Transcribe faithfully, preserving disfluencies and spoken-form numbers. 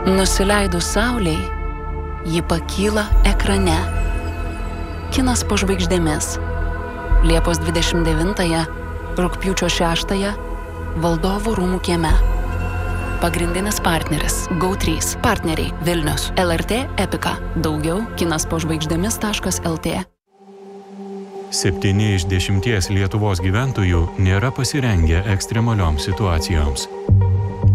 Nusileidus saulei, ji pakyla ekrane. Kinas po žvaigždėmis. Liepos dvidešimt devintąją, rugpjūčio šeštąją, Valdovų rūmų kieme. Pagrindinis partneris Go trys. Partneriai Vilnius, L R T, Epika. Daugiau kinas po žvaigždėmis taškas L T. Septyni iš dešimties Lietuvos gyventojų nėra pasirengę ekstremalioms situacijoms.